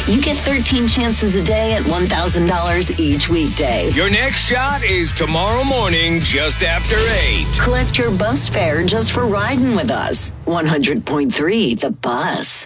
You get 13 chances a day at $1,000 each weekday. Your next shot is tomorrow morning just after 8. Collect your bus fare just for riding with us. 100.3 The Bus.